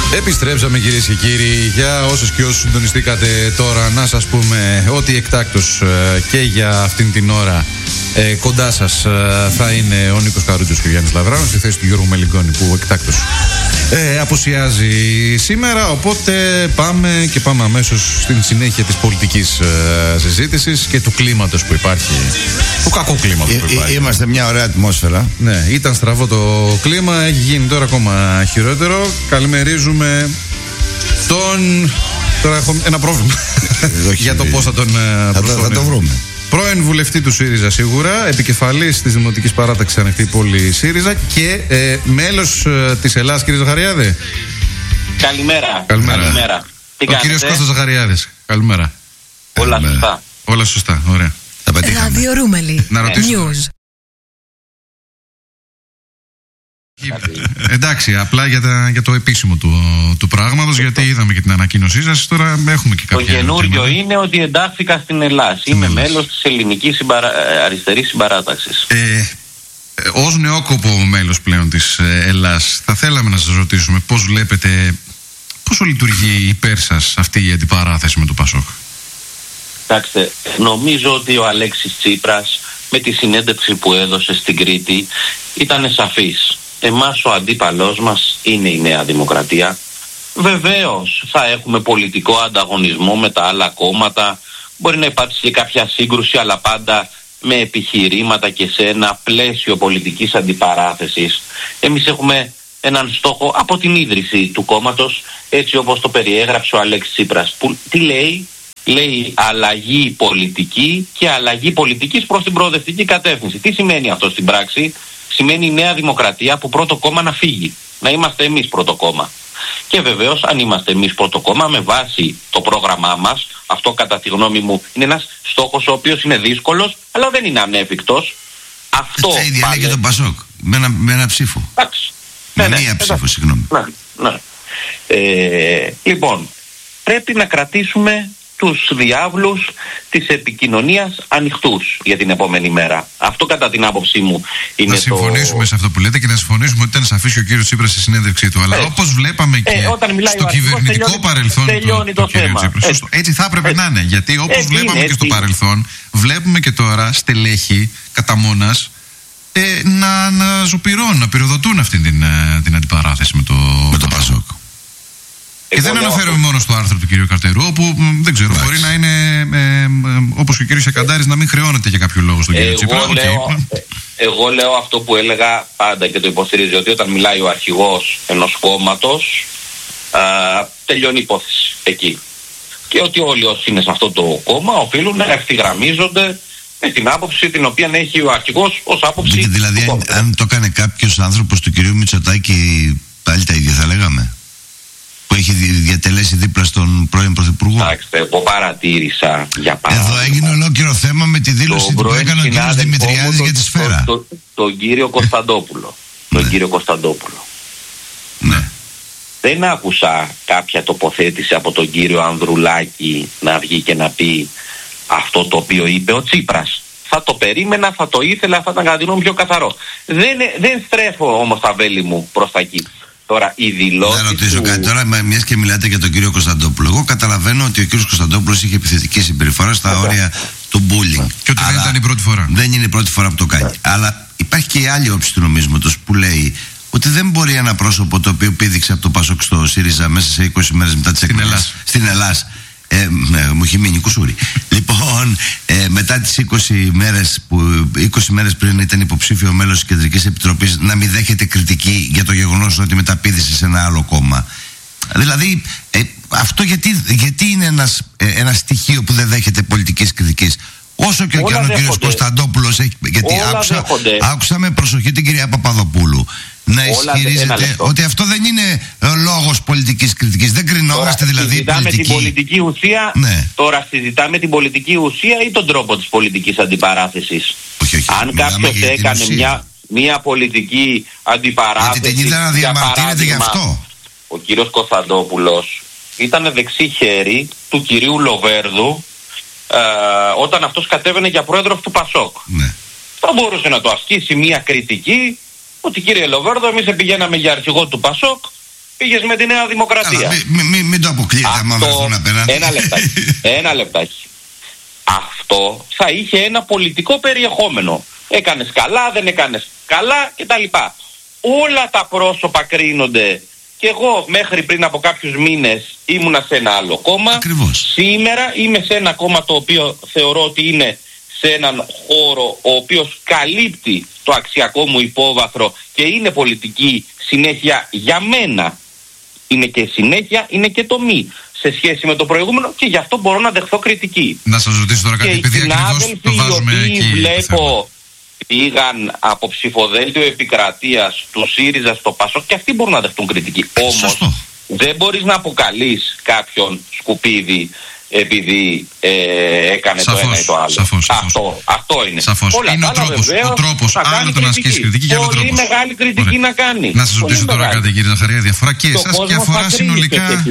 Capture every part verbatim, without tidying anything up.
Επιστρέψαμε κυρίες και κύριοι. Για όσους και όσους συντονιστήκατε τώρα, να σας πούμε ότι εκτάκτως και για αυτήν την ώρα ε, κοντά σας ε, θα είναι ο Νίκος Καρούτσος και ο Γιάννης Λαβράνος στη θέση του Γιώργου Μελιγκόνη, που εκτάκτως ε, απουσιάζει σήμερα. Οπότε πάμε και πάμε αμέσως στην συνέχεια της πολιτικής ε, συζήτησης και του κλίματος που υπάρχει, του κακού κλίματος που υπάρχει. Είμαστε μια ωραία ατμόσφαιρα. Ναι, ήταν στραβό το κλίμα, έχει γίνει τώρα ακόμα χειρότερο. Καλημερίζουμε τον... Τώρα έχω ένα πρόβλημα για το πώς θα τον θα, θα το βρούμε. Πρώην βουλευτή του ΣΥΡΙΖΑ σίγουρα, επικεφαλής της Δημοτικής Παράταξης Ανοιχτή Πόλη ΣΥΡΙΖΑ και ε, μέλος ε, της Ελλάς, κύριε Ζαχαριάδη. Καλημέρα. Καλημέρα. Καλημέρα. Τι Ο κάνετε? Κύριος Κώστας Ζαχαριάδης. Καλημέρα. Όλα Καλημέρα. Σωστά. Όλα σωστά, ωραία. Ράδιο Ρούμελι. Να ρωτήσω. News. Εντάξει, απλά για, τα, για το επίσημο του, του πράγματος, γιατί είδαμε και την ανακοίνωσή σας. Τώρα έχουμε και κάποια. Το καινούριο είναι ότι εντάχθηκα στην Ελλάς. Είμαι μέλος της Ελληνικής συμπαρα... Αριστερής Συμπαράταξης. Ε, ως νεόκοπο μέλος πλέον της Ελλάς, θα θέλαμε να σας ρωτήσουμε πώς βλέπετε, πόσο λειτουργεί υπέρ σας αυτή η αντιπαράθεση με το ΠΑΣΟΚ. Κοιτάξτε, νομίζω ότι ο Αλέξης Τσίπρας με τη συνέντευξη που έδωσε στην Κρήτη ήταν σαφής. Εμάς ο αντίπαλός μας είναι η Νέα Δημοκρατία. Βεβαίως θα έχουμε πολιτικό ανταγωνισμό με τα άλλα κόμματα. Μπορεί να υπάρξει και κάποια σύγκρουση, αλλά πάντα με επιχειρήματα και σε ένα πλαίσιο πολιτικής αντιπαράθεσης. Εμείς έχουμε έναν στόχο από την ίδρυση του κόμματος, έτσι όπως το περιέγραψε ο Αλέξης Τσίπρας. Που τι λέει? Λέει αλλαγή πολιτική και αλλαγή πολιτικής προς την προοδευτική κατεύθυνση. Τι σημαίνει αυτό στην πράξη? Σημαίνει η Νέα Δημοκρατία από πρώτο κόμμα να φύγει. Να είμαστε εμείς πρώτο κόμμα. Και βεβαίως αν είμαστε εμείς πρώτο κόμμα με βάση το πρόγραμμά μας, αυτό κατά τη γνώμη μου είναι ένας στόχος ο οποίος είναι δύσκολος, αλλά δεν είναι ανέφικτος. Αυτό έτσι διαλέγει το ΠΑΣΟΚ με ένα, με ένα ψήφο. Εντάξει. Με ναι, μία ναι, ψήφο, ναι, συγγνώμη. Ναι, ναι. Ε, λοιπόν, πρέπει να κρατήσουμε τους διάβλους της επικοινωνίας ανοιχτούς για την επόμενη μέρα. Αυτό κατά την άποψή μου είναι. Να συμφωνήσουμε το... σε αυτό που λέτε και να συμφωνήσουμε ότι ήταν σαφής ο κύριος Τσίπρας στη συνέντευξή του. Αλλά ε, όπως βλέπαμε και ε, στο κυβερνητικό τελειώνει, παρελθόν τελειώνει του, το του κύριου Τσίπρα. Έτσι, έτσι θα έπρεπε έτσι να είναι. Γιατί όπως έτσι βλέπαμε είναι, και στο είναι. παρελθόν, βλέπουμε και τώρα στελέχη κατά μόνας ε, να, να ζωπηρώνουν, να πυροδοτούν αυτή την, την αντιπαράθεση με το, με το ΠΑΣΟΚ. Και δεν αναφέρομαι μόνο στο άρθρο του κ. Καρτερού, όπου δεν ξέρω, Άξι. μπορεί να είναι ε, ε, όπως και ο κ. Σακαντάρης να μην χρεώνεται για κάποιο λόγο στον κ. Τσίπρα. Λέω, okay. Εγώ λέω αυτό που έλεγα πάντα και το υποστηρίζω, ότι όταν μιλάει ο αρχηγός ενός κόμματος, α, τελειώνει η υπόθεση εκεί. Και ότι όλοι όσοι είναι σε αυτό το κόμμα οφείλουν να ευθυγραμμίζονται με την άποψη την οποία έχει ο αρχηγός ως άποψη. Και δηλαδή, αν, αν το έκανε κάποιος άνθρωπος του κ. Μητσοτάκη, πάλι τα ίδια θα λέγαμε, που έχει διατελέσει δίπλα στον πρώην Πρωθυπουργό. Κοιτάξτε, εγώ παρατήρησα για παράδειγμα. Εδώ έγινε ολόκληρο θέμα με τη δήλωση που έκανε ο κ. Δημητριάδης το, για τη Σφαίρα. Τον το, το κύριο Κωνσταντόπουλο. τον κύριο Κωνσταντόπουλο. Ναι. Δεν άκουσα κάποια τοποθέτηση από τον κύριο Ανδρουλάκη να βγει και να πει αυτό το οποίο είπε ο Τσίπρας. Θα το περίμενα, θα το ήθελα, θα ήταν κατά τη γνώμη πιο καθαρό. Δεν, δεν στρέφω όμως τα βέλη μου προς τα εκεί. Τώρα, η δηλώση. Να ρωτήσω του... κάτι τώρα, μιας και μιλάτε για τον κύριο Κωνσταντόπουλο. Εγώ καταλαβαίνω ότι ο κύριος Κωνσταντόπουλος είχε επιθετική συμπεριφορά στα okay. όρια του bullying. Και ότι δεν ήταν η πρώτη φορά. Δεν είναι η πρώτη φορά που το κάνει. Yeah. Αλλά υπάρχει και η άλλη όψη του νομίσματος που λέει ότι δεν μπορεί ένα πρόσωπο το οποίο πήδηξε από το ΠΑΣΟΚ στο ΣΥΡΙΖΑ μέσα σε είκοσι μέρες μετά τις εκλογές στην Ελλάδα. Ε, ναι, μου έχει μείνει κουσούρι. Λοιπόν, ε, μετά τις είκοσι μέρες που είκοσι μέρες πριν ήταν υποψήφιο μέλος της Κεντρικής Επιτροπής, να μην δέχεται κριτική για το γεγονός ότι μεταπήδησε σε ένα άλλο κόμμα. Δηλαδή, ε, αυτό γιατί, γιατί είναι ένας, ε, ένα στοιχείο που δεν δέχεται πολιτικής κριτικής. Όσο και ο κύριος Κωνσταντόπουλος έχει. Γιατί άκουσα, άκουσα με προσοχή την κυρία Παπαδοπούλου να ισχυρίζεται ότι αυτό δεν είναι λόγος πολιτικής κριτικής. Δεν κρινόμαστε τώρα, δηλαδή συζητάμε πολιτική. Την πολιτική ουσία, ναι. Τώρα συζητάμε την πολιτική ουσία ή τον τρόπο της πολιτικής αντιπαράθεσης. Όχι, όχι. Αν κάποιος έκανε μια, μια πολιτική αντιπαράθεση. Γιατί την είδα να διαμαρτύρεται γι' αυτό. Ο κύριος Κωνσταντόπουλος ήταν δεξί χέρι του κυρίου Λοβέρδου ε, όταν αυτός κατέβαινε για πρόεδρος του ΠΑΣΟΚ. Ναι. Θα μπορούσε να το ασκήσει μια κριτική ότι κύριε Λοβέρδο, εμείς πηγαίναμε για αρχηγό του ΠΑΣΟΚ πήγες με τη Νέα Δημοκρατία. Μην μη, μη, μη το αποκλείετε άμα βρεθούν απέναντι. Ένα λεπτάκι. Ένα λεπτάκι. Αυτό θα είχε ένα πολιτικό περιεχόμενο. Έκανες καλά, δεν έκανες καλά κτλ. Όλα τα πρόσωπα κρίνονται. Και εγώ μέχρι πριν από κάποιους μήνες ήμουνα σε ένα άλλο κόμμα. Ακριβώς. Σήμερα είμαι σε ένα κόμμα το οποίο θεωρώ ότι είναι σε έναν χώρο ο οποίος καλύπτει το αξιακό μου υπόβαθρο και είναι πολιτική συνέχεια για μένα. Είναι και συνέχεια, είναι και το μη σε σχέση με το προηγούμενο και γι' αυτό μπορώ να δεχθώ κριτική. Να σας ρωτήσω τώρα κάτι, επειδή ακριβώς το βάζουμε εκεί. Βλέπω πήγαν από ψηφοδέλτιο επικρατείας του ΣΥΡΙΖΑ στο ΠΑΣΟΚ και αυτοί μπορούν να δεχτούν κριτική. Όμως δεν μπορείς να αποκαλείς κάποιον σκουπίδι επειδή ε, έκανε σαφώς, το ένα ή το άλλο. Σαφώς, σαφώς. Αυτό, αυτό είναι. Σαφώς. Όλα είναι ο τρόπος, ο τρόπος άλλο το να ασκήσει κριτική και άλλο τρόπος. Πολύ μεγάλη κριτική Ωραία. Να κάνει. Να σας ρωτήσω τώρα κάτι, κύριε Ζαχαρία, αφορά και εσάς και αφορά συνολικά.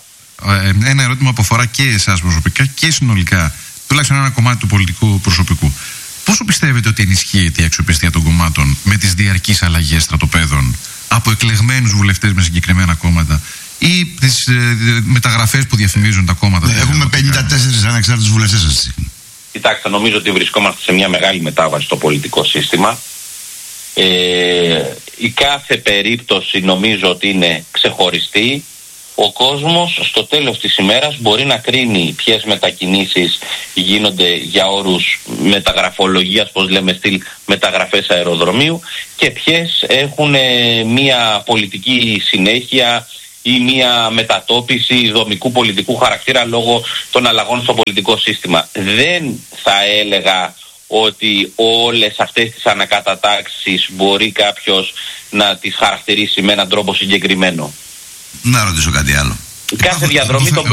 Ε, ένα ερώτημα που αφορά και εσάς προσωπικά και συνολικά, τουλάχιστον ένα κομμάτι του πολιτικού προσωπικού. Πόσο πιστεύετε ότι ενισχύεται η αξιοπιστία των κομμάτων με τις διαρκείς αλλαγές στρατοπέδων από εκλεγμένους βουλευτές με συγκεκριμένα κόμματα ή τις ε, μεταγραφές που διαφημίζουν τα κόμματα? Ναι, έχουμε πενήντα τέσσερις ανεξάρτητους βουλευτές αυτή τη στιγμή. Κοιτάξτε, νομίζω ότι βρισκόμαστε σε μια μεγάλη μετάβαση στο πολιτικό σύστημα. Ε, η κάθε περίπτωση νομίζω ότι είναι ξεχωριστή. Ο κόσμος στο τέλος της ημέρας μπορεί να κρίνει ποιες μετακινήσεις γίνονται για όρους μεταγραφολογίας, πώς λέμε στυλ μεταγραφές αεροδρομίου, και ποιες έχουν μια πολιτική συνέχεια ή μια μετατόπιση δομικού πολιτικού χαρακτήρα λόγω των αλλαγών στο πολιτικό σύστημα. Δεν θα έλεγα ότι όλες αυτές τις ανακατατάξεις μπορεί κάποιος να τις χαρακτηρίσει με έναν τρόπο συγκεκριμένο. Να ρωτήσω κάτι άλλο. Η κάθε διαδρομή των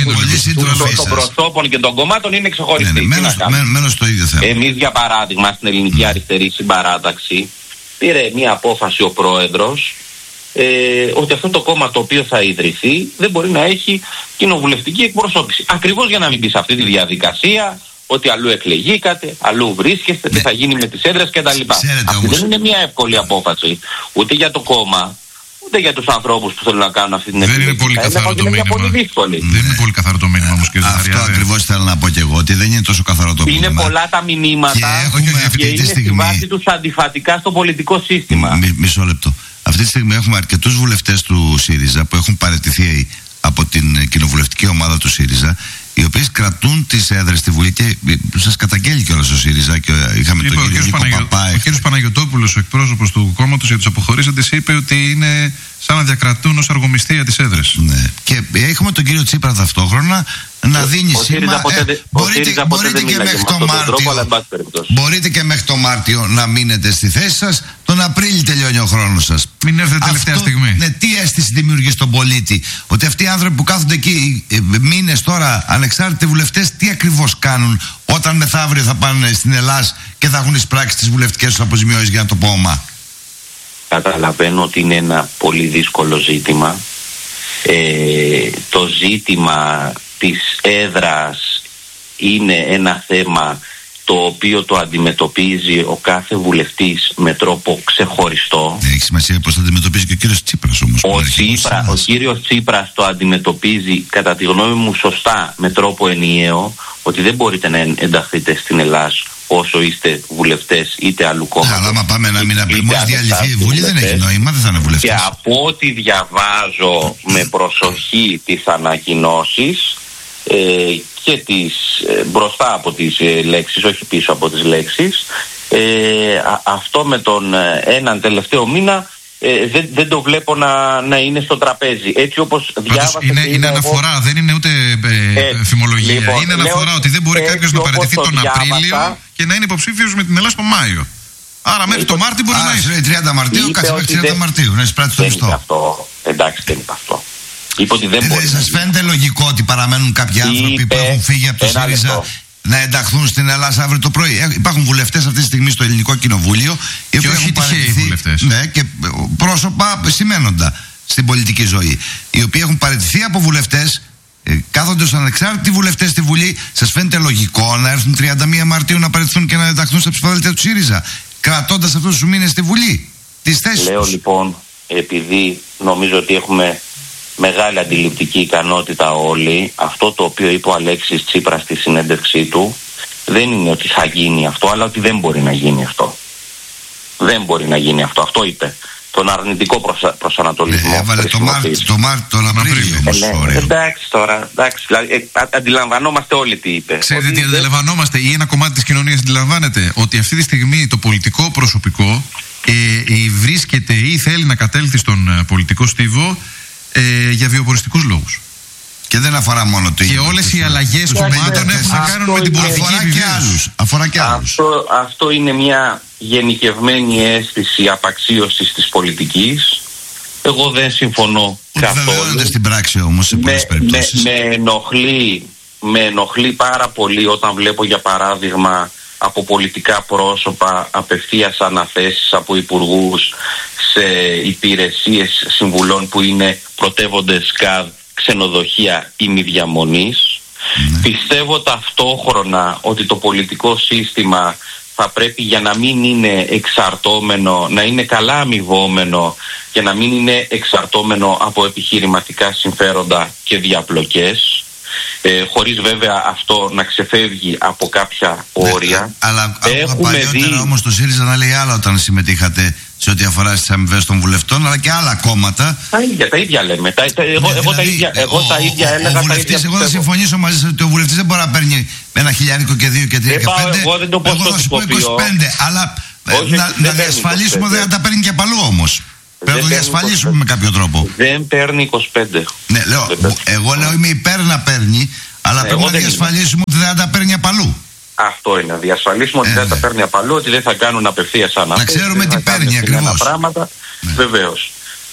προσώπων και των κομμάτων είναι ξεχωριστή. Ναι, ναι, μένω στο ίδιο θέμα. Εμείς, για παράδειγμα, στην Ελληνική ναι. Αριστερή Συμπαράταξη πήρε μια απόφαση ο πρόεδρος ε, ότι αυτό το κόμμα το οποίο θα ιδρυθεί δεν μπορεί να έχει κοινοβουλευτική εκπροσώπηση. Ακριβώς για να μην μπει σε αυτή τη διαδικασία ότι αλλού εκλεγήκατε, αλλού βρίσκεστε, ναι. τι θα γίνει με τις έδρες κτλ. Αυτή όμως δεν είναι μια εύκολη απόφαση ούτε για το κόμμα, ούτε για τους ανθρώπους που θέλουν να κάνουν αυτή την επιλογή. Δεν είναι πολύ καθαρό το μήνυμα. Πολύ δύσκολη. Δεν είναι πολύ καθαρό το μήνυμα όμως, κύριε Ζαχαρία. Αυτό ακριβώς θέλω να πω και εγώ, ότι δεν είναι τόσο καθαρό το μήνυμα. Είναι πολλά τα μηνύματα και, και, και είναι στη βάση τους αντιφατικά στο πολιτικό σύστημα. Μ, μισό λεπτό. Αυτή τη στιγμή έχουμε αρκετούς βουλευτές του ΣΥΡΙΖΑ που έχουν παραιτηθεί από την κοινοβουλευτική ομάδα του ΣΥΡΙΖΑ, οι οποίες κρατούν τις έδρες στη Βουλή και σας καταγγέλει κιόλας ο ΣΥΡΙΖΑ και είχαμε είπε, τον κύριο Νίκο Παναγιο... Παπά. Ο κ. Παναγιωτόπουλος, ο εκπρόσωπος του κόμματος για τους αποχωρήσαντες, είπε ότι είναι σαν να διακρατούν ως αργομιστία τις έδρες. Ναι. Και έχουμε τον κύριο Τσίπρα ταυτόχρονα να δίνει σήμα. Ε, μπορείτε μπορείτε και μέχρι το Μάρτιο μπορείτε και μέχρι το Μάρτιο να μείνετε στη θέση σας. Τον Απρίλιο τελειώνει ο χρόνος σας. Μην έρθετε τελευταία στιγμή. Ναι, τι αίσθηση δημιουργεί στον πολίτη? Ότι αυτοί οι άνθρωποι που κάθονται εκεί μήνες τώρα, ανεξάρτητοι βουλευτές, τι ακριβώς κάνουν όταν μεθαύριο θα πάνε στην Ελλάδα και θα έχουν εισπράξει τις βουλευτικές τους αποζημιώσεις, για να το πω ομά? Καταλαβαίνω ότι είναι ένα πολύ δύσκολο ζήτημα. Ε, το ζήτημα της έδρας είναι ένα θέμα το οποίο το αντιμετωπίζει ο κάθε βουλευτής με τρόπο ξεχωριστό. Έχει σημασία πώς το αντιμετωπίζει και ο κύριος Τσίπρας όμως. Ο, Τσίπρα, ο κύριος Τσίπρας το αντιμετωπίζει κατά τη γνώμη μου σωστά, με τρόπο ενιαίο, ότι δεν μπορείτε να ενταχθείτε στην Ελλάδα όσο είστε βουλευτές είτε αλλού κόμματος. Αλλά άμα πάμε να μην μόλις διαλυθεί η Βουλή δεν έχει νόημα, δεν θα είναι βουλευτές. Και από ό,τι διαβάζω με προσοχή τις ανακοινώσεις ε, και τις, ε, μπροστά από τις ε, λέξεις, όχι πίσω από τις λέξεις, ε, α, αυτό με τον ε, έναν τελευταίο μήνα ε, δεν, δεν το βλέπω να, να είναι στο τραπέζι. Έτσι όπως διάβασα. Είναι, είναι αναφορά, εγώ, δεν είναι ούτε ε, φημολογία. Λοιπόν, είναι αναφορά λέω, ότι δεν μπορεί κάποιος να παραιτηθεί τον διάβασα, Απρίλιο και να είναι υποψήφιος με την Ελλάδα τον Μάιο. Άρα μέχρι το Μάρτιο μπορεί να είναι. τριάντα Μαρτίου, κάτσε μέχρι τριάντα Μαρτίου, να εισπράττει το μισθό. Αυτό. Εντάξει, δεν είναι αυτό. Είπε ότι δεν ε, μπορεί. Σας φαίνεται λογικό ότι παραμένουν κάποιοι άνθρωποι είπε, που έχουν φύγει από το ΣΥΡΙΖΑ να ενταχθούν στην Ελλάδα αύριο το πρωί? Ε, υπάρχουν βουλευτές αυτή τη στιγμή στο Ελληνικό Κοινοβούλιο, οι οποίοι έχουν παραιτηθεί. Ναι, και πρόσωπα σημαίνοντα στην πολιτική ζωή, οι οποίοι έχουν παραιτηθεί από βουλευτές, ε, κάθονται ως ανεξάρτητοι βουλευτές στη Βουλή. Σας φαίνεται λογικό να έρθουν τριάντα μία Μαρτίου να παραιτηθούν και να ενταχθούν στα ψηφοδέλτια του ΣΥΡΙΖΑ, κρατώντας αυτούς τους μήνες στη Βουλή τις θέσεις Λέω τους? λοιπόν, επειδή νομίζω ότι έχουμε μεγάλη αντιληπτική ικανότητα όλοι, αυτό το οποίο είπε ο Αλέξης Τσίπρας στη συνέντευξή του δεν είναι ότι θα γίνει αυτό, αλλά ότι δεν μπορεί να γίνει αυτό. Δεν μπορεί να γίνει αυτό. Αυτό είπε. Τον αρνητικό προσα... προσανατολισμό. Ναι, έβαλε το Μάρτιο, το Μάρτιο, τον Απρίλιο. Ε, ναι, εντάξει τώρα, εντάξει, δηλαδή, ε, α, αντιλαμβανόμαστε όλοι τι είπε. Ξέρετε ότι τι αντιλαμβανόμαστε, ή ένα κομμάτι της κοινωνίας αντιλαμβάνεται, ότι αυτή τη στιγμή το πολιτικό προσωπικό ε, ε, βρίσκεται ή θέλει να κατέλθει στον ε, πολιτικό στίβο ε, για βιοποριστικούς λόγους. Και δεν αφορά μόνο το ίδιο. Και όλες οι αλλαγές κομμάτων έχουν να κάνουν με την πολιτική επιβίωση. Αφορά και άλλους. Αυτό, αυτό είναι μια γενικευμένη αίσθηση απαξίωσης της πολιτικής. Εγώ δεν συμφωνώ καθόλου. Βεβαιώνεται στην πράξη όμως σε πολλές περιπτώσεις. Με, με, ενοχλεί, με ενοχλεί πάρα πολύ όταν βλέπω για παράδειγμα από πολιτικά πρόσωπα απευθείας αναθέσεις από υπουργούς σε υπηρεσίες συμβουλών που είναι πρωτεύοντες ΚΑΔ, ξενοδοχεία ημιδιαμονής. Ναι. Πιστεύω ταυτόχρονα ότι το πολιτικό σύστημα θα πρέπει, για να μην είναι εξαρτώμενο, να είναι καλά αμοιβόμενο και να μην είναι εξαρτώμενο από επιχειρηματικά συμφέροντα και διαπλοκές, ε, χωρίς βέβαια αυτό να ξεφεύγει από κάποια όρια. Ναι, αλλά έχουμε παλιότερα δει... όμως το ΣΥΡΙΖΑ να λέει άλλα όταν συμμετείχατε σε ό,τι αφορά στις αμοιβές των βουλευτών, αλλά και άλλα κόμματα. Τα ίδια, τα ίδια λέμε. Τα, τα, εγώ, ναι, εγώ, δηλαδή, τα ίδια, εγώ ο, τα ίδια ο, έλεγα. Ο βουλευτής, τα ίδια εγώ θα συμφωνήσω μαζί σας ότι ο βουλευτής δεν μπορεί να παίρνει ένα χιλιάρικο και δύο και τρία και πέντε. Εγώ δεν το πω εγώ θα σου πω είκοσι πέντε, αλλά όχι, να, να διασφαλίσουμε ότι δεν τα παίρνει και παλού όμως. Πρέπει να το διασφαλίσουμε με κάποιο τρόπο. Δεν παίρνει είκοσι πέντε. Ναι, λέω, εγώ λέω είμαι υπέρ να παίρνει, αλλά ναι, πρέπει να διασφαλίσουμε ότι δεν τα παίρνει απαλού. Αυτό είναι. Να διασφαλίσουμε ότι ε, δεν τα παίρνει απαλού, ότι δεν θα κάνουν απευθείας ανάθεση. Να ξέρουμε τι παίρνει ακριβώς. Πράγματα, ναι. Βεβαίως.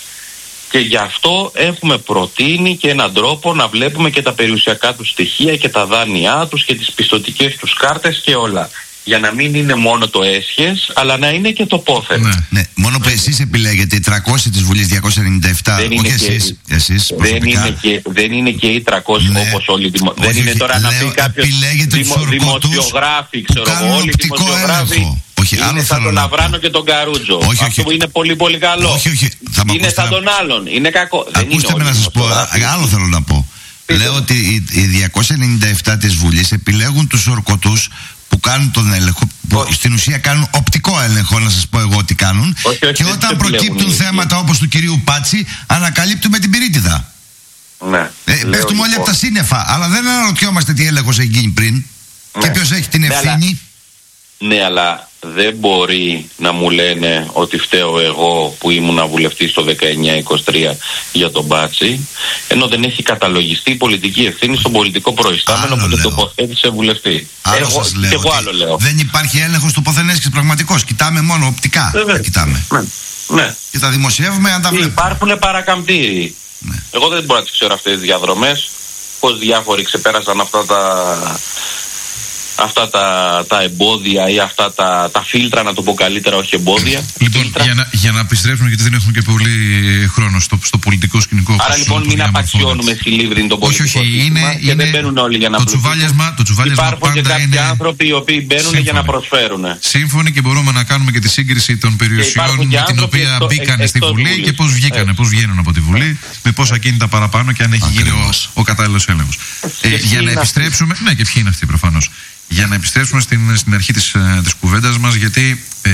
Και γι' αυτό έχουμε προτείνει και έναν τρόπο να βλέπουμε και τα περιουσιακά τους στοιχεία και τα δάνειά τους και τις πιστωτικές τους κάρτες και όλα. Για να μην είναι μόνο το έσχες, αλλά να είναι και το πόθεν. Ναι, ναι. Μόνο που εσείς επιλέγετε οι τριακόσιοι της Βουλής, διακόσια ενενήντα επτά, δεν όχι εσείς, εσείς δεν, είναι και, δεν είναι και οι τριακόσιοι, ναι, όπως όλοι. Δημο... Δεν είναι τώρα λέω, να πει κάποιος δημο, δημοσιογράφοι, ξέρω εγώ, όλοι οι δημοσιογράφοι. Όχι, είναι σαν τον Αβράνο και τον Καρούτζο. Όχι, αυτό όχι. που είναι πολύ πολύ καλό. Όχι, όχι. Είναι σαν τον άλλον. Είναι κακό. Ακούστε με να σας πω, άλλο θέλω να πω. Λέω ότι οι διακόσια ενενήντα επτά της Βουλής επιλέγουν τους ορκωτούς που κάνουν τον έλεγχο, που όχι. Στην ουσία κάνουν οπτικό έλεγχο, να σας πω εγώ τι κάνουν. Όχι, όχι, και όταν προκύπτουν θέματα όπως του κυρίου Πάτσι, ανακαλύπτουμε την πυρίτιδα. Ναι. Ε, πέφτουμε όλοι από τα σύννεφα, αλλά δεν αναρωτιόμαστε τι έλεγχος έχει γίνει πριν, ναι, και ποιος έχει την ευθύνη. Ναι, αλλά δεν μπορεί να μου λένε ότι φταίω εγώ που ήμουν βουλευτής το δεκαεννιά είκοσι τρία για τον Μπάτσι, ενώ δεν έχει καταλογιστεί η πολιτική ευθύνη στον πολιτικό προϊστάμενο που τον τοποθέτησε βουλευτή. Άλλο εγώ, σας λέω, και εγώ άλλο λέω. Δεν υπάρχει έλεγχος του ποθενέσκης πραγματικός. Κοιτάμε μόνο οπτικά. Δεν κοιτάμε. Ναι. Ναι. Και τα δημοσιεύουμε αν τα βλέπουμε. Υπάρχουν παρακαμπτήριοι. Ναι. Εγώ δεν μπορώ να τις ξέρω αυτές τις διαδρομές. Πώς διάφοροι ξεπέρασαν αυτά τα... αυτά τα, τα εμπόδια ή αυτά τα, τα φίλτρα, να το πω καλύτερα, όχι εμπόδια. Λοιπόν, για να, για να επιστρέψουμε, γιατί δεν έχουμε και πολύ χρόνο στο, στο πολιτικό σκηνικό. Άρα λοιπόν μην απαξιώνουμε φιλίβριν τον πολιτικό όχι, όχι, σύστημα είναι, και είναι, δεν μπαίνουν όλοι για να το τσουβάλιασμα, το τσουβάλιασμα υπάρχουν και κάποιοι είναι... άνθρωποι οι οποίοι μπαίνουν σύμφωνοι. Για να προσφέρουν. Σύμφωνοι, και μπορούμε να κάνουμε και τη σύγκριση των περιουσιών με την οποία εκτό, μπήκανε στη Βουλή βουλής. Και πώς βγήκανε, πώς βγαίνουν από τη Βουλή, με πόσα κίνητα παραπάνω και αν έχει γίνει ο, ο κατάλληλος έλεγχος. Για να επιστρέψουμε, ναι, και ποιοι είναι αυτοί προφανώς. Για να επιστρέψουμε στην, στην αρχή της, της κουβέντας μας, γιατί ε,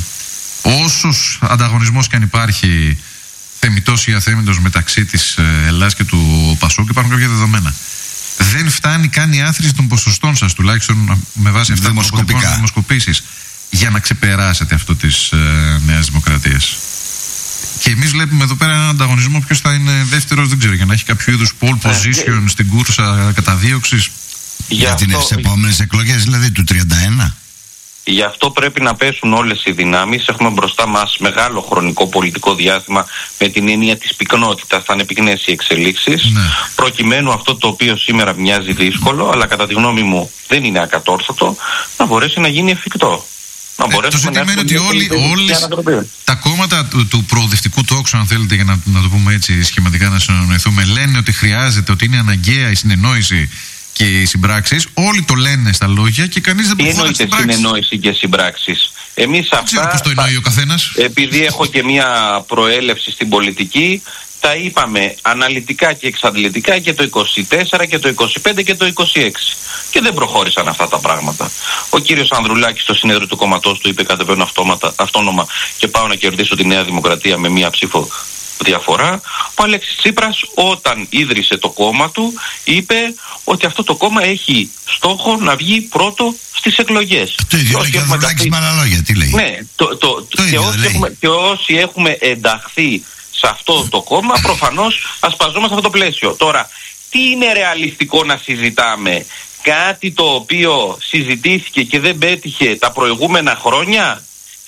όσος ανταγωνισμός και αν υπάρχει, θεμιτός ή αθέμητος, μεταξύ της Ελλάδας και του Πασόκ, υπάρχουν κάποια δεδομένα. Δεν φτάνει καν η άθροιση των ποσοστών σας, τουλάχιστον με βάση αυτά τα δημοσκοπήσεις, για να ξεπεράσετε αυτό της ε, Νέας Δημοκρατίας. Και εμείς βλέπουμε εδώ πέρα έναν ανταγωνισμό, ποιος θα είναι δεύτερος, δεν ξέρω, για να έχει κάποιο είδους pole position στην κούρσα καταδίωξης. Για, για τις επόμενες εκλογές, δηλαδή του τριάντα ένα. Γι' αυτό πρέπει να πέσουν όλες οι δυνάμεις. Έχουμε μπροστά μας μεγάλο χρονικό πολιτικό διάστημα, με την έννοια της πυκνότητας. Θα είναι πυκνές οι εξελίξεις, ναι, προκειμένου αυτό το οποίο σήμερα μοιάζει δύσκολο, αλλά κατά τη γνώμη μου δεν είναι ακατόρθωτο, να μπορέσει να γίνει εφικτό. Να ε, το ζήτημα είναι ότι όλοι, όλες τα κόμματα του, του προοδευτικού τόξου, αν θέλετε, για να, να το πούμε έτσι σχηματικά, να συνοηθούμε, λένε ότι χρειάζεται, ότι είναι αναγκαία η συνεννόηση και οι συμπράξεις. Όλοι το λένε στα λόγια και κανείς δεν προχωρά στις συμπράξεις. Τι εννοείται συνεννόηση και συμπράξεις? Εμείς αυτά, ξέρω πώς το εννοεί ο καθένας. Επειδή έχω και μια προέλευση στην πολιτική, τα είπαμε αναλυτικά και εξαντλητικά και το είκοσι τέσσερα και το είκοσι πέντε και το είκοσι έξι. Και δεν προχώρησαν αυτά τα πράγματα. Ο κύριος Ανδρουλάκης στο συνέδριο του κόμματός του είπε κατεβαίνω αυτόματα, αυτόνομα και πάω να κερδίσω τη Νέα Δημοκρατία με μία ψήφο διαφορά. Ο Αλέξης Τσίπρας όταν ίδρυσε το κόμμα του είπε ότι αυτό το κόμμα έχει στόχο να βγει πρώτο στις εκλογές. Το ίδιο λέει και ο Ανδρουλάκης με άλλα λόγια, τι λέει? Ναι, το, το, το και, όσοι έχουμε, και όσοι έχουμε ενταχθεί σε αυτό το κόμμα προφανώς ασπαζόμαστε αυτό το πλαίσιο. Τώρα, τι είναι ρεαλιστικό να συζητάμε? Κάτι το οποίο συζητήθηκε και δεν πέτυχε τα προηγούμενα χρόνια,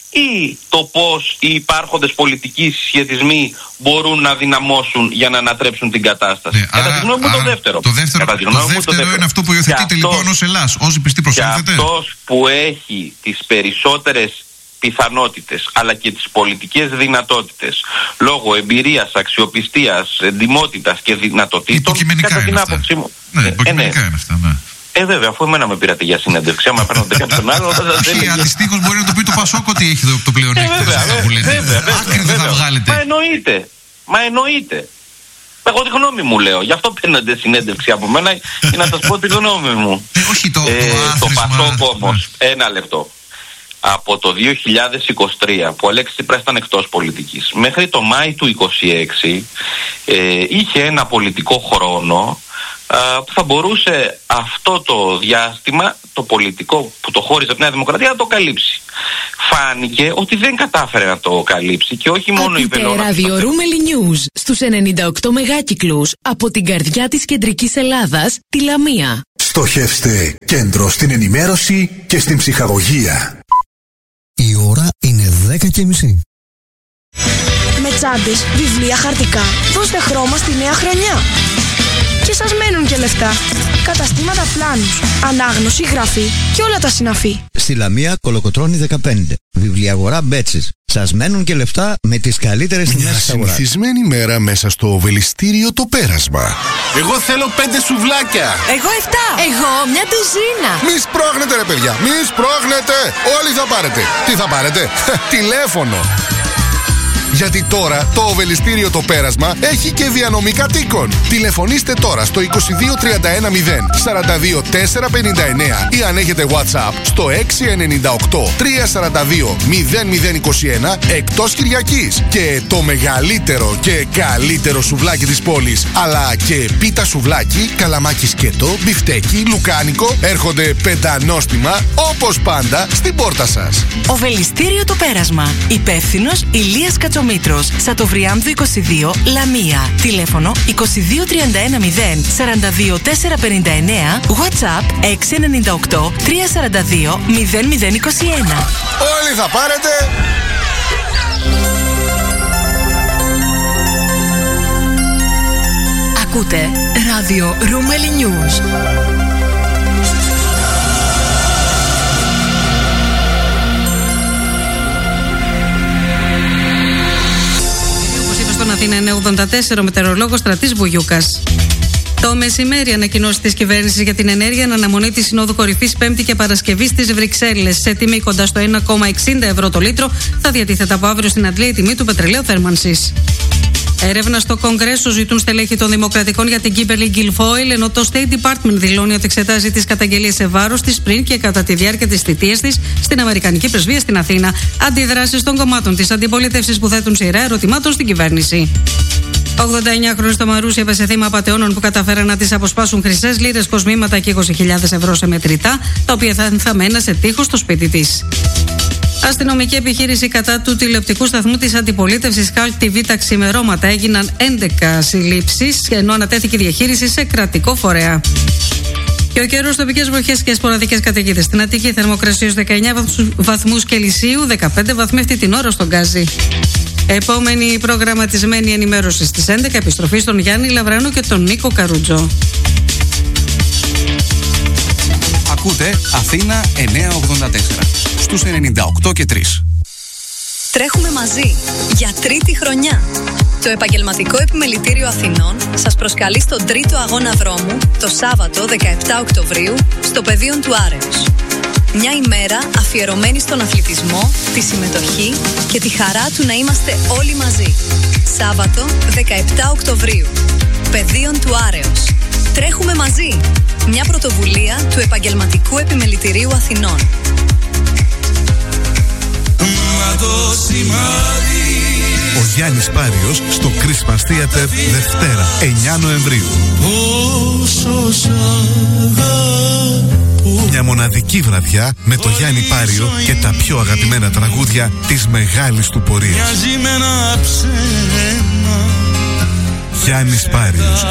ή το πώς οι υπάρχοντες πολιτικοί συσχετισμοί μπορούν να δυναμώσουν για να ανατρέψουν την κατάσταση? Ναι, κατά τη γνώμη μου το δεύτερο. Το δεύτερο, το δεύτερο, το δεύτερο είναι αυτό που υιοθετείτε λοιπόν ως Ελλάς, όσοι πιστοί προσέλθετε. Και αυτός που έχει τις περισσότερες πιθανότητες αλλά και τις πολιτικές δυνατότητες λόγω εμπειρίας, αξιοπιστίας, εντιμότητας και δυνατοτήτων, κατά την άποψή μου. Ναι, υποκειμενικά είναι αυτά, ναι. Ε, βέβαια, αφού εμένα με πήρατε για συνέντευξη, άμα παίρνονται κάποιον άλλο. Όχι, αντιστοίχως μπορεί να το πει το Πασόκ ότι έχει το πλεονέκτημα σε αυτά που λέτε. Άκρη δεν θα βγάλετε. Μα εννοείται. Μα εννοείται. Εγώ τη γνώμη μου λέω. Γι' αυτό παίρνετε συνέντευξη από μένα για να σας πω τη γνώμη μου. Όχι το Το Πασόκ όμως, ένα λεπτό. Από το δύο χιλιάδες είκοσι τρία που ο Αλέξης Τσίπρας ήταν εκτός πολιτικής μέχρι το Μάη του είκοσι έξι ε, είχε ένα πολιτικό χρόνο ε, που θα μπορούσε αυτό το διάστημα, το πολιτικό που το χώριζε από τη Νέα Δημοκρατία, να το καλύψει. Φάνηκε ότι δεν κατάφερε να το καλύψει και όχι μόνο η Βελόνα. Ραδιορούμελη News στους ενενήντα οκτώ μεγάκυκλους από την καρδιά της κεντρικής Ελλάδας, τη Λαμία. Στοχεύστε κέντρο στην ενημέρωση και στην ψυχαγωγία. Η ώρα είναι δέκα και μισή. Με τσάντες, βιβλία, χαρτικά, δώστε χρώμα στη νέα χρονιά. Και σας μένουν και λεφτά. Καταστήματα πλάνους, ανάγνωση, γραφή και όλα τα συναφή. Στη Λαμία Κολοκοτρώνη δεκαπέντε. Βιβλιαγορά Μπέτσης. Σας μένουν και λεφτά με τις καλύτερες τιμές της αγοράς. Μια συνηθισμένη μέρα μέσα στο Οβελιστήριο Το Πέρασμα. Εγώ θέλω πέντε σουβλάκια. Εγώ εφτά. Εγώ μια τουζίνα. Μη σπρώχνετε ρε παιδιά, μη σπρώχνετε. Όλοι θα πάρετε. Τι θα πάρετε? Τηλέφωνο. Γιατί τώρα το Οβελιστήριο Το Πέρασμα έχει και διανομή κατοίκων. Τηλεφωνήστε τώρα στο είκοσι δύο τριάντα ένα μηδέν σαράντα δύο τετρακόσια πενήντα εννέα ή αν έχετε WhatsApp στο έξι εννιά οκτώ τρία τέσσερα δύο μηδέν μηδέν είκοσι ένα εκτός Κυριακής. Και το μεγαλύτερο και καλύτερο σουβλάκι της πόλης, αλλά και πίτα σουβλάκι, καλαμάκι σκέτο, μπιφτέκι, λουκάνικο έρχονται πεντανόστιμα όπως πάντα στην πόρτα σας. Οβελιστήριο Το Πέρασμα. Υπεύθυνος Ηλίας Κατσομήτρος, Σατοβριάμβου είκοσι δύο, Λαμία. Τηλέφωνο είκοσι δύο τριάντα ένα μηδέν σαράντα δύο τετρακόσια πενήντα εννέα, WhatsApp έξι εννιά οκτώ τρία τέσσερα δύο μηδέν μηδέν είκοσι ένα. Όλοι θα πάρετε. Ακούτε ράδιο Ρούμελι News. Στον Αθήνα εννιακόσια ογδόντα τέσσερα, ο μετεωρολόγος Στρατής Βουγιούκας. Το μεσημέρι, ανακοινώσει τη κυβέρνηση για την ενέργεια εν αναμονή τη Συνόδου Κορυφής Πέμπτη και Παρασκευή στις Βρυξέλλες. Σε τιμή κοντά στο ένα κόμμα εξήντα ευρώ το λίτρο, θα διατίθεται από αύριο στην Αντλία η τιμή του πετρελαίου θέρμανσης. Έρευνα στο Κογκρέσο ζητούν στελέχη των Δημοκρατικών για την Kimberly Guilfoyle, ενώ το State Department δηλώνει ότι εξετάζει τις καταγγελίες σε βάρος της πριν και κατά τη διάρκεια της θητείας της στην Αμερικανική Πρεσβεία στην Αθήνα. Αντιδράσεις των κομμάτων της αντιπολίτευσης που θέτουν σειρά ερωτημάτων στην κυβέρνηση. ογδόντα εννιά χρονών στο Μαρούσι έπεσε θύμα απατεώνων που καταφέραν να της αποσπάσουν χρυσές λίρες, κοσμήματα και είκοσι χιλιάδες ευρώ σε μετρητά, τα οποία θα θαμμένα σε τείχος στο σπίτι της. Αστυνομική επιχείρηση κατά του τηλεοπτικού σταθμού της αντιπολίτευσης Χαλκ τι βι τα ξημερώματα. Έγιναν έντεκα συλλήψεις, ενώ ανατέθηκε διαχείριση σε κρατικό φορέα. Και ο καιρός, τοπικές βροχές και σποραδικές καταιγίδες. Στην Αττική, θερμοκρασία δεκαεννιά βαθμούς Κελσίου, δεκαπέντε βαθμοί αυτή την ώρα στον Γκάζι. Επόμενη προγραμματισμένη ενημέρωση στις έντεκα, επιστροφή στον Γιάννη Λαβρανό και τον Νίκο Καρούτζο. Ακούτε Αθήνα εννιακόσια ογδόντα τέσσερα στους ενενήντα οκτώ και τρία. Τρέχουμε μαζί για τρίτη χρονιά. Το Επαγγελματικό Επιμελητήριο Αθηνών σας προσκαλεί στον τρίτο αγώνα δρόμου το Σάββατο δεκαεπτά Οκτωβρίου στο Πεδίο του Άρεως. Μια ημέρα αφιερωμένη στον αθλητισμό, τη συμμετοχή και τη χαρά του να είμαστε όλοι μαζί. Σάββατο δεκαεπτά Οκτωβρίου. Πεδίο του Άρεως. Τρέχουμε μαζί. Μια πρωτοβουλία του Επαγγελματικού Επιμελητηρίου Αθηνών. Ο Γιάννης Πάριος στο Christmas Theater Δευτέρα εννιά Νοεμβρίου. Μια μοναδική βραδιά με το Γιάννη Πάριο και τα πιο αγαπημένα τραγούδια της μεγάλης του πορείας. Γιάννης Πάριος.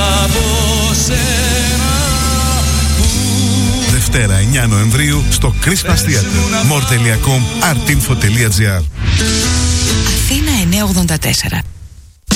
Δευτέρα εννιά Νοεμβρίου στο Christmas Theater. more τελεία com, artinfo τελεία gr. Αθήνα εννιακόσια ογδόντα τέσσερα.